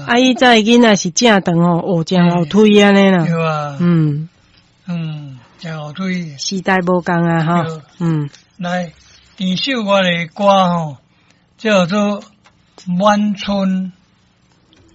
啊，伊早囡仔是正长哦，真后腿安尼啦。 对啊。真后腿。 时代无共啊，吼。 来，第首我的歌吼，叫做《满春》。